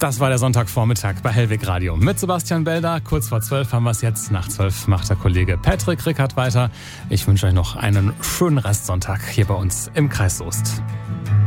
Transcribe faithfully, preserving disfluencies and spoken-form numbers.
Das war der Sonntagvormittag bei Hellweg Radio mit Sebastian Belda. Kurz vor zwölf haben wir es jetzt. Nach zwölf macht der Kollege Patrick Rickert weiter. Ich wünsche euch noch einen schönen Restsonntag hier bei uns im Kreis Soest.